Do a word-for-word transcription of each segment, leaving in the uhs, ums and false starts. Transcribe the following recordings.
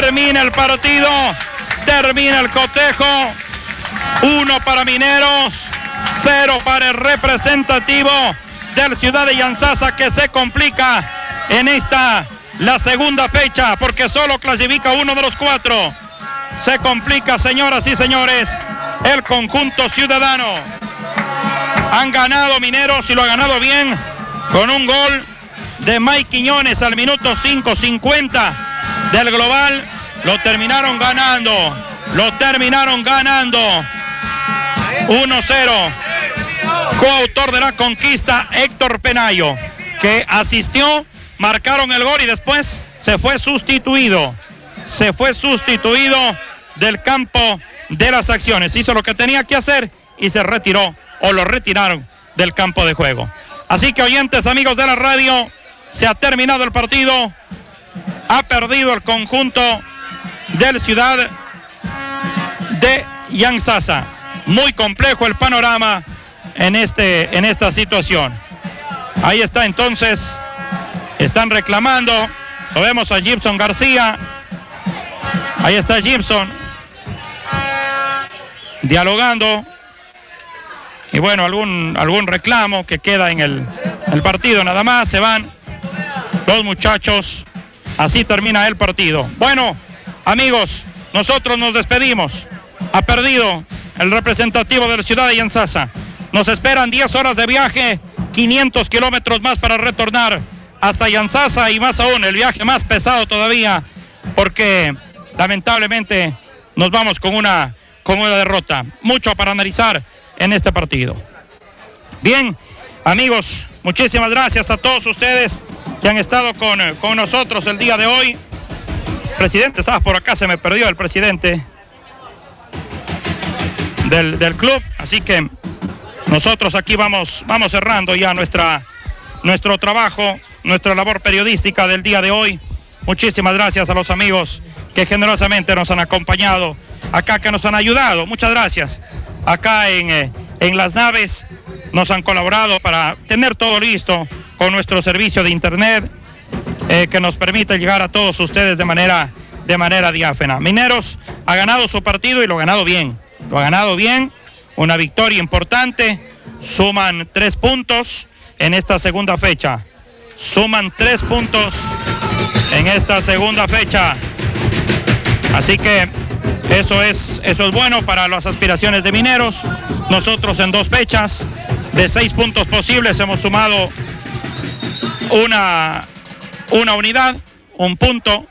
termina el partido, termina el cotejo. Uno para Mineros, cero para el representativo del Ciudad de Yantzaza, que se complica en esta, la segunda fecha, porque solo clasifica uno de los cuatro. Se complica, señoras y señores, el conjunto ciudadano. Han ganado Mineros y lo ha ganado bien con un gol de Mike Quiñones al minuto cinco cincuenta del global. Lo terminaron ganando, lo terminaron ganando uno cero. Coautor de la conquista, Héctor Penayo, que asistió, marcaron el gol y después se fue sustituido. Se fue sustituido del campo de las acciones. Hizo lo que tenía que hacer y se retiró, o lo retiraron del campo de juego. Así que, oyentes, amigos de la radio, se ha terminado el partido. Ha perdido el conjunto del Ciudad de Yantzaza. Muy complejo el panorama en, este, en esta situación. Ahí está entonces, están reclamando, lo vemos a Gibson García. Ahí está Gibson dialogando. Y bueno, algún, algún reclamo que queda en el, el partido, nada más. Se van los muchachos. Así termina el partido. Bueno, amigos, nosotros nos despedimos. Ha perdido el representativo de la Ciudad de Yantzaza. Nos esperan diez horas de viaje, quinientos kilómetros más para retornar hasta Yantzaza, y más aún el viaje más pesado todavía, porque lamentablemente nos vamos con una, con una derrota. Mucho para analizar en este partido. Bien, amigos, muchísimas gracias a todos ustedes que han estado con, con nosotros el día de hoy. Presidente, estabas por acá, se me perdió el presidente del, del club, así que nosotros aquí vamos, vamos cerrando ya nuestra, nuestro trabajo, nuestra labor periodística del día de hoy. Muchísimas gracias a los amigos que generosamente nos han acompañado acá, que nos han ayudado. Muchas gracias. Acá en, eh, en las naves nos han colaborado para tener todo listo con nuestro servicio de internet, eh, que nos permite llegar a todos ustedes de manera, de manera diáfana. Mineros ha ganado su partido y lo ha ganado bien. Lo ha ganado bien, una victoria importante. Suman tres puntos en esta segunda fecha. Suman tres puntos en esta segunda fecha. Así que eso es, eso es bueno para las aspiraciones de Mineros. Nosotros en dos fechas, de seis puntos posibles, hemos sumado una, una unidad, un punto,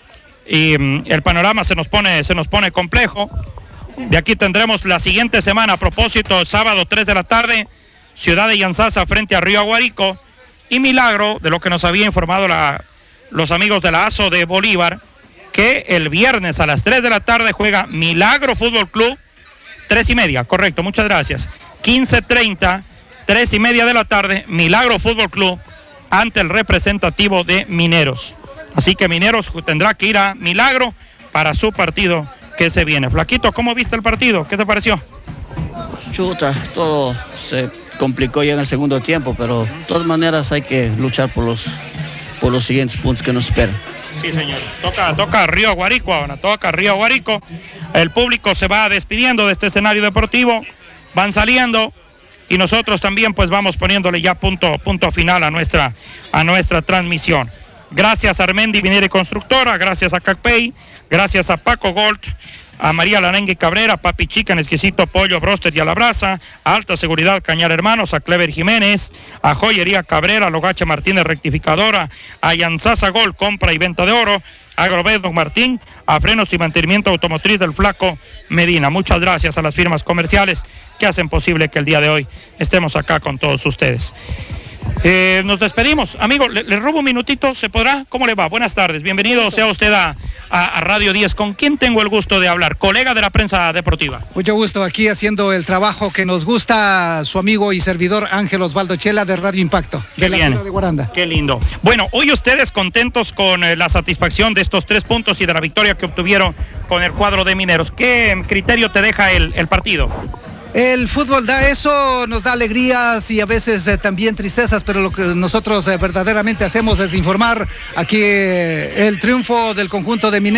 y mm, el panorama se nos pone, se nos pone complejo. De aquí tendremos la siguiente semana, a propósito, sábado tres de la tarde, Ciudad de Yantzaza frente a Río Aguarico, y Milagro, de lo que nos había informado la, los amigos de la A S O de Bolívar, que el viernes a las tres de la tarde juega Milagro Fútbol Club, tres y media, correcto, muchas gracias, quince treinta, tres y media de la tarde, Milagro Fútbol Club ante el representativo de Mineros. Así que Mineros tendrá que ir a Milagro para su partido que se viene. Flaquito, ¿cómo viste el partido? ¿Qué te pareció? Chuta, todo se complicó ya en el segundo tiempo, pero de todas maneras hay que luchar por los, por los siguientes puntos que nos esperan. Sí, señor. Toca, toca Río Aguarico ahora, toca Río Aguarico. El público se va despidiendo de este escenario deportivo, van saliendo, y nosotros también pues vamos poniéndole ya punto, punto final a nuestra, a nuestra transmisión. Gracias a Armendi Minera y Constructora, gracias a Cacpey, gracias a Paco Gold, a María Larengue Cabrera, Papi Chica, en exquisito pollo, bróster y a la brasa, a Alta Seguridad Cañar Hermanos, a Clever Jiménez, a Joyería Cabrera, a Logache Martínez Rectificadora, a Yantzaza Gold, compra y venta de oro, a Agrovet Don Martín, a Frenos y Mantenimiento Automotriz del Flaco Medina. Muchas gracias a las firmas comerciales que hacen posible que el día de hoy estemos acá con todos ustedes. Eh, nos despedimos, amigo, le, le robo un minutito, ¿se podrá? ¿Cómo le va? Buenas tardes, bienvenido sea usted a, a, a Radio diez. ¿Con quién tengo el gusto de hablar? Colega de la prensa deportiva. Mucho gusto, aquí haciendo el trabajo que nos gusta, su amigo y servidor Ángel Osvaldo Chela de Radio Impacto, Qué de la bien. ciudad de Guaranda. Qué lindo. Bueno, hoy ustedes contentos con eh, la satisfacción de estos tres puntos y de la victoria que obtuvieron con el cuadro de Mineros. ¿Qué criterio te deja el, el partido? El fútbol da eso, nos da alegrías y a veces eh, también tristezas, pero lo que nosotros eh, verdaderamente hacemos es informar aquí eh, el triunfo del conjunto de Mineros.